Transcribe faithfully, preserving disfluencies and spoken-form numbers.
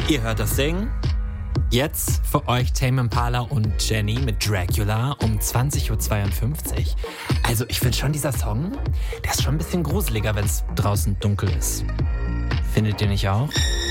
Ihr hört das Ding. Jetzt für euch Tame Impala und Jenny mit Dracula um zwanzig Uhr zweiundfünfzig. Also ich finde schon, dieser Song, der ist schon ein bisschen gruseliger, wenn es draußen dunkel ist. Findet ihr nicht auch?